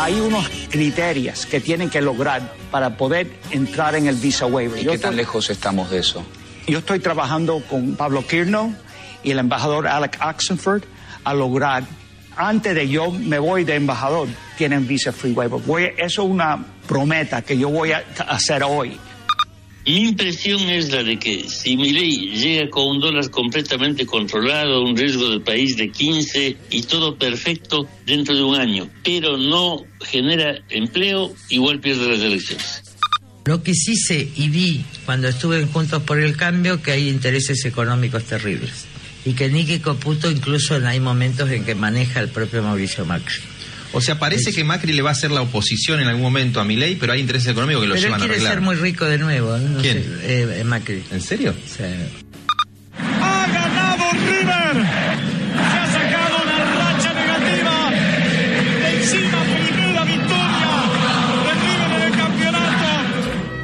hay unos criterios que tienen que lograr para poder entrar en el visa waiver. ¿Y qué tan lejos estamos de eso? Yo estoy trabajando con Pablo Kirno y el embajador Alec Oxenford a lograr, antes de yo me voy de embajador, tienen visa free waiver. Eso es una promesa que yo voy a hacer hoy. Mi impresión es la de que si Milei llega con un dólar completamente controlado, un riesgo del país de 15 y todo perfecto dentro de un año, pero no genera empleo, igual pierde las elecciones. Lo que sí sé y vi cuando estuve en Juntos por el Cambio, que hay intereses económicos terribles. Y que Nicky Caputo incluso hay momentos en que maneja el propio Mauricio Macri. O sea, parece que Macri le va a hacer la oposición en algún momento a Milei, pero hay intereses económicos que lo llevan a arreglar. Pero él quiere ser muy rico de nuevo, ¿no? ¿Quién? Macri. ¿En serio? Sí.